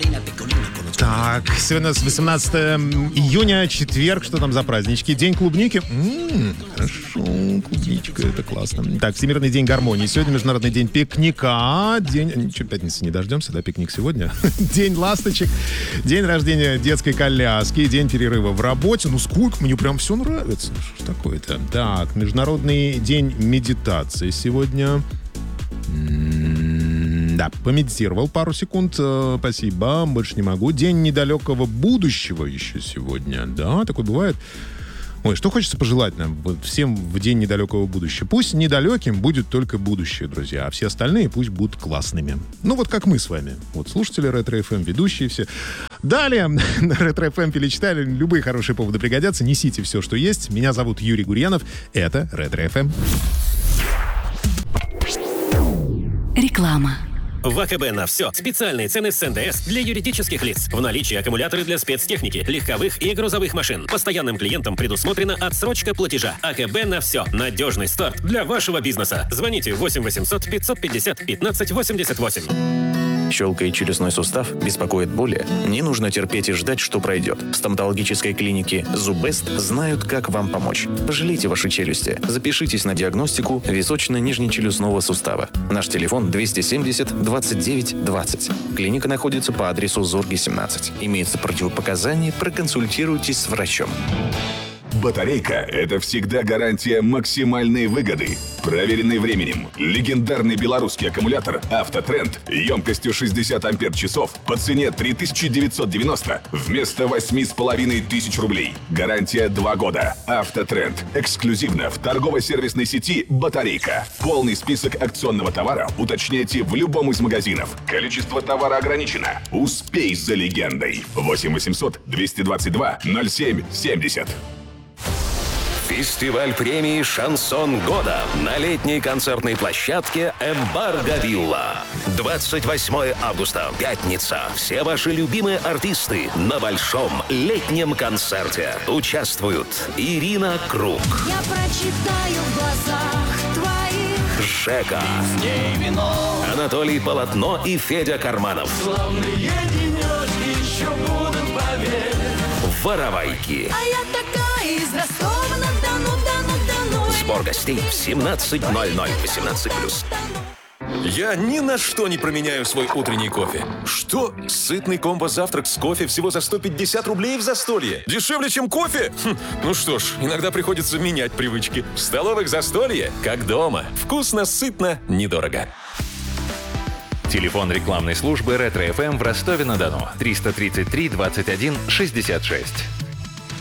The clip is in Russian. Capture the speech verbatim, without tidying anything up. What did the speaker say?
Так, сегодня у нас восемнадцатое июня, четверг, что там за празднички? День клубники? М-м, хорошо, клубничка, это классно. Так, Всемирный день гармонии. Сегодня Международный день пикника. День... Ничего, пятницы не дождемся, да, пикник сегодня. День ласточек. День рождения детской коляски. День перерыва в работе. Ну, сколько? Мне прям все нравится. Что ж такое-то? Так, Международный день медитации сегодня. Да, помедитировал пару секунд, э, спасибо, больше не могу. День недалекого будущего еще сегодня, да, такое бывает. Ой, что хочется пожелать нам вот всем в день недалекого будущего? Пусть недалеким будет только будущее, друзья, а все остальные пусть будут классными. Ну, вот как мы с вами. Вот слушатели Ретро-эф эм, ведущие все. Далее на Ретро-эф эм перечитали, любые хорошие поводы пригодятся, несите все, что есть. Меня зовут Юрий Гурьянов, это Ретро-эф эм. Реклама. В АКБ на все. Специальные цены с эн дэ эс для юридических лиц. В наличии аккумуляторы для спецтехники, легковых и грузовых машин. Постоянным клиентам предусмотрена отсрочка платежа. АКБ на все. Надежный старт для вашего бизнеса. Звоните восемь восемьсот пятьсот пятьдесят пятнадцать восемьдесят восемь. Щелкает челюстной сустав, беспокоит боли? Не нужно терпеть и ждать, что пройдет. В стоматологической клинике «Зубест» знают, как вам помочь. Пожалейте ваши челюсти. Запишитесь на диагностику височно-нижнечелюстного сустава. Наш телефон двести семьдесят двадцать девять двадцать. Клиника находится по адресу Зорги, семнадцать. Имеются противопоказания, проконсультируйтесь с врачом. Батарейка – это всегда гарантия максимальной выгоды. Проверенный временем. Легендарный белорусский аккумулятор «Автотренд» емкостью шестьдесят ампер-часов по цене три тысячи девятьсот девяносто вместо восемь с половиной тысяч рублей. Гарантия два года. «Автотренд» эксклюзивно в торгово-сервисной сети «Батарейка». Полный список акционного товара уточняйте в любом из магазинов. Количество товара ограничено. Успей за легендой. восемь восемьсот двести двадцать два ноль семь семьдесят. Фестиваль премии «Шансон года» на летней концертной площадке «Эмбарго Вилла». двадцать восьмое августа, пятница. Все ваши любимые артисты на большом летнем концерте. Участвуют Ирина Круг, я прочитаю в глазах твоих, Жека, Анатолий Полотно и Федя Карманов. славные денечки еще будут, поверь. Воровайки. А я такая из Ростова-на-Дону, Дону, Дону. Сбор гостей в семнадцать ноль ноль, восемнадцать плюс. Я ни на что не променяю свой утренний кофе. Что? Сытный комбо-завтрак с кофе всего за сто пятьдесят рублей в застолье? Дешевле, чем кофе? Хм, ну что ж, иногда приходится менять привычки. В столовых застолье, как дома. Вкусно, сытно, недорого. Телефон рекламной службы Ретро-эф эм в Ростове-на-Дону триста тридцать три двадцать один шестьдесят шесть.